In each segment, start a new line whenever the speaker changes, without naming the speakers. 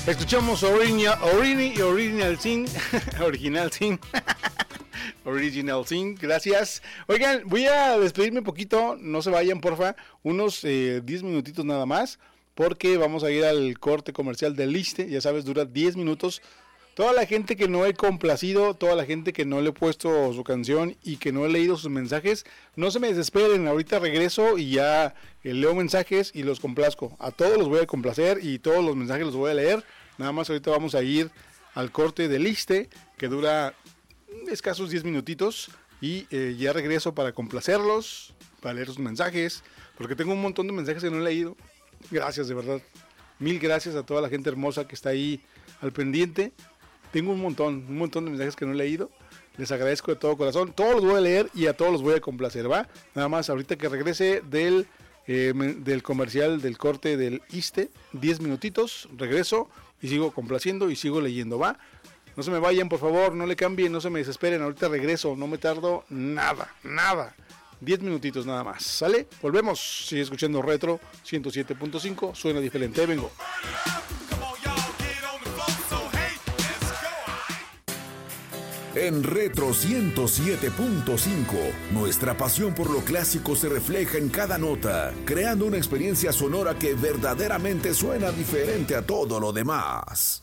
Escuchamos Original Sin. Original Sin. Original Sin, gracias. Oigan, voy a despedirme un poquito, no se vayan porfa, unos 10 minutitos nada más, porque vamos a ir al corte comercial del ISSSTE, ya sabes, dura 10 minutos. Toda la gente que no he complacido, toda la gente que no le he puesto su canción y que no he leído sus mensajes, no se me desesperen, ahorita regreso y ya leo mensajes y los complazco. A todos los voy a complacer y todos los mensajes los voy a leer. Nada más ahorita vamos a ir al corte del ISSSTE, que dura escasos 10 minutitos, y ya regreso para complacerlos, para leer sus mensajes, porque tengo un montón de mensajes que no he leído. Gracias, de verdad. Mil gracias a toda la gente hermosa que está ahí al pendiente. Tengo un montón de mensajes que no he leído. Les agradezco de todo corazón. Todos los voy a leer y a todos los voy a complacer, ¿va? Nada más ahorita que regrese del comercial, del corte del ISSSTE, 10 minutitos, regreso y sigo complaciendo y sigo leyendo, ¿va? No se me vayan, por favor, no le cambien, no se me desesperen. Ahorita regreso, no me tardo nada. 10 minutitos nada más, ¿sale? Volvemos, sigue escuchando Retro 107.5, suena diferente, vengo.
En Retro 107.5, nuestra pasión por lo clásico se refleja en cada nota, creando una experiencia sonora que verdaderamente suena diferente a todo lo demás.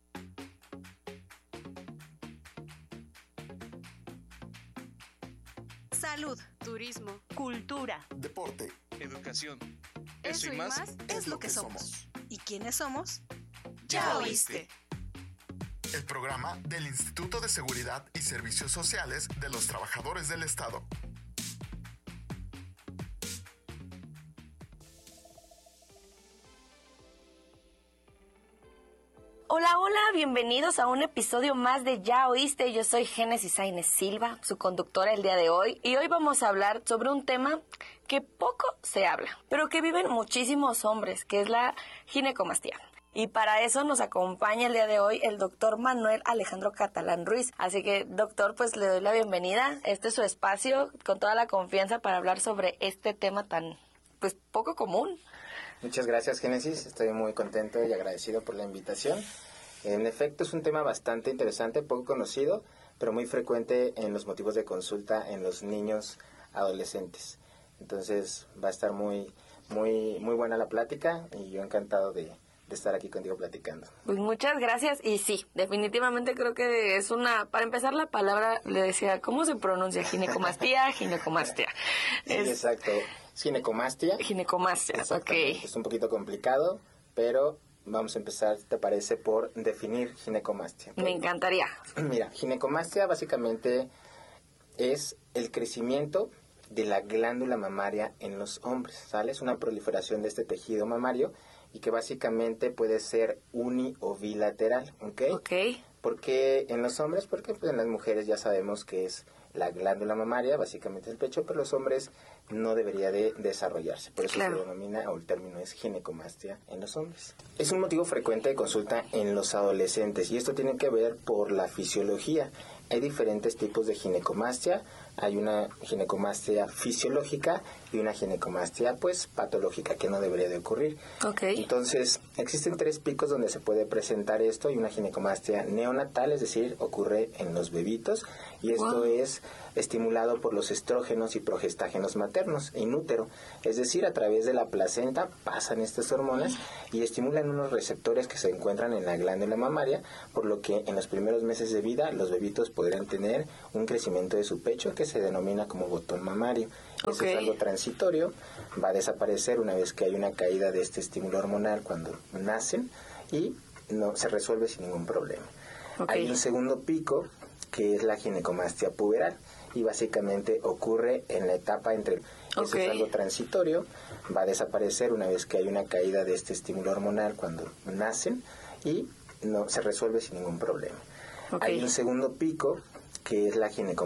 Salud, turismo, cultura,
deporte,
educación.
Eso y más es lo que somos. ¿Y quiénes somos?
Ya oíste. El programa del Instituto de Seguridad y Servicios Sociales de los Trabajadores del Estado.
Hola, bienvenidos a un episodio más de Ya Oíste. Yo soy Génesis Sainz Silva, su conductora el día de hoy. Y hoy vamos a hablar sobre un tema que poco se habla, pero que viven muchísimos hombres, que es la ginecomastia. Y para eso nos acompaña el día de hoy el doctor Manuel Alejandro Catalán Ruiz. Así que, doctor, pues le doy la bienvenida. Este es su espacio, con toda la confianza para hablar sobre este tema tan, pues, poco común.
Muchas gracias, Génesis. Estoy muy contento y agradecido por la invitación. En efecto, es un tema bastante interesante, poco conocido, pero muy frecuente en los motivos de consulta en los niños adolescentes. Entonces, va a estar muy buena la plática y yo encantado de estar aquí contigo platicando.
Pues muchas gracias, y sí, definitivamente creo que es para empezar la palabra, le decía, ¿cómo se pronuncia? Ginecomastia.
Sí, exacto. Es ginecomastia.
Ginecomastia, ok.
Es un poquito complicado, pero vamos a empezar, ¿te parece?, por definir ginecomastia.
Me encantaría.
Mira, ginecomastia básicamente es el crecimiento de la glándula mamaria en los hombres, ¿sale? Es una proliferación de este tejido mamario y que básicamente puede ser uni o bilateral, ¿ok?
Ok.
¿Por qué en los hombres? Porque pues, en las mujeres ya sabemos que es la glándula mamaria, básicamente el pecho, pero los hombres no debería de desarrollarse. Por eso se denomina, o el término es ginecomastia en los hombres. Es un motivo frecuente de consulta en los adolescentes y esto tiene que ver por la fisiología. Hay diferentes tipos de ginecomastia. Hay una ginecomastia fisiológica y una ginecomastia pues patológica que no debería de ocurrir.
Okay.
Entonces, existen 3 picos donde se puede presentar esto. Hay una ginecomastia neonatal, es decir, ocurre en los bebitos y esto es estimulado por los estrógenos y progestágenos maternos en útero, es decir, a través de la placenta pasan estas hormonas y estimulan unos receptores que se encuentran en la glándula mamaria, por lo que en los primeros meses de vida los bebitos podrán tener un crecimiento de su pecho que se denomina como botón mamario. Eso es algo transitorio, va a desaparecer una vez que hay una caída de este estímulo hormonal cuando nacen y no se resuelve sin ningún problema. Hay un segundo pico que es la ginecomastia puberal y básicamente ocurre en la etapa entre eso es algo transitorio, va a desaparecer una vez que hay una caída de este estímulo hormonal cuando nacen y no se resuelve sin ningún problema. Hay un segundo pico que es la ginecomastia